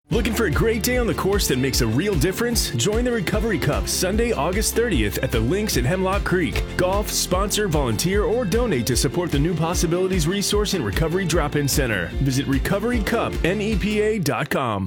Looking for a great day on the course that makes a real difference? Join the Recovery Cup Sunday, August 30th at the Links at Hemlock Creek. Golf, sponsor, volunteer, or donate to support the New Possibilities Resource and Recovery Drop-In Center. Visit recoverycupnepa.com.